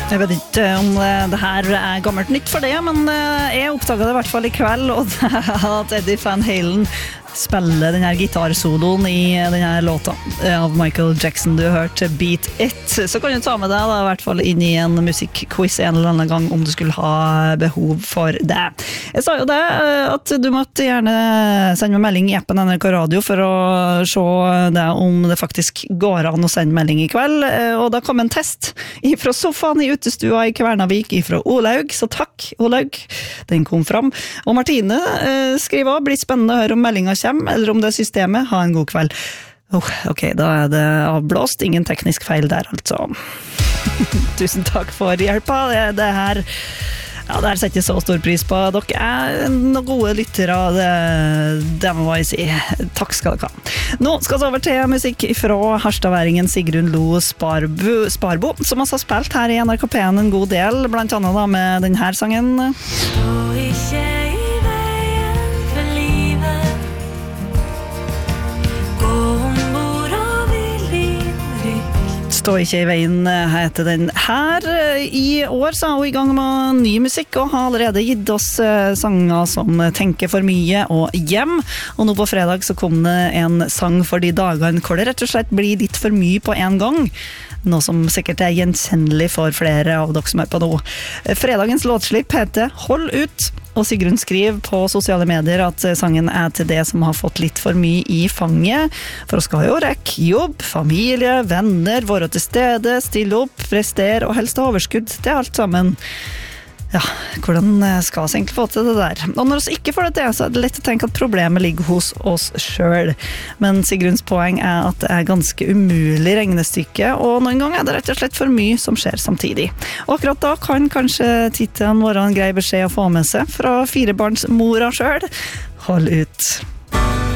Jeg vet ikke om det her gammelt nytt for det, men jeg oppdaget det i hvert fall i kveld, og det at Eddie Van Halen spiller denne gitarsoloen i denne låta av Michael Jackson. Du har hørt Beat It, så kan du ta med deg da, i hvert fall inn i en musikkquiz en eller annen gang om du skulle ha behov for det. Jeg sa jo det, at du måtte gjerne sende meg melding i appen NRK Radio for å se det om det faktisk går an å sende melding i kveld, og da kom en test fra sofaen i utestua i Kvernavik fra Olaug, så takk Olaug, den kom fram. Og Martine skriver også, blir spennende å høre om meldingen kommer, eller om det er systemet. Ha en god kveld. Ok, da er det avblåst. Ingen teknisk feil der, altså. Tusen takk for hjelpa. Det her setter jeg så stor pris på. Dere er noen gode lyttere, det må jeg si. Takk skal dere ha. Nå skal vi over til musikk fra harstadværingen Sigrun Lo Sparbo, som har spilt her i NRK P1 en god del, blant annet da med denne sangen. Stå ikke i veien heter den her. I år så er hun i gang med ny musikk og har allerede gitt oss sanger som Tenker for mye og Hjem. Og nå på fredag så kom det en sang for de dagene hvor det rett og slett blir litt for mye på en gang. Noe som sikkert er gjenkjennelig for flere av dere som er på nå. Fredagens låtslipp heter Hold ut, og Sigrun skriver på sosiale medier at sangen er til det som har fått litt for mye i fanget, for å skal jo rekke jobb, familie, venner, være til stede, stille opp, prestere og helst ha overskudd til alt sammen. Ja, hvordan skal vi egentlig få til det der? Og når vi ikke får det til, så er det lett å tenke at problemet ligger hos oss selv. Men Sigruns poeng er at det er ganske umulig regnestykke, og noen ganger er det rett og slett for mye som skjer samtidig. Og akkurat da kan kanskje tittelen være en grei beskjed å få med seg fra firebarnsmora selv. Hold ut!